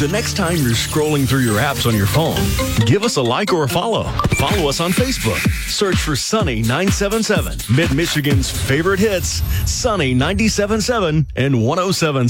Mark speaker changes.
Speaker 1: The next time you're scrolling through your apps on your phone, give us a like or a follow. Follow us on Facebook. Search for Sunny 977, Mid-Michigan's favorite hits, Sunny 97.7 and 107.7.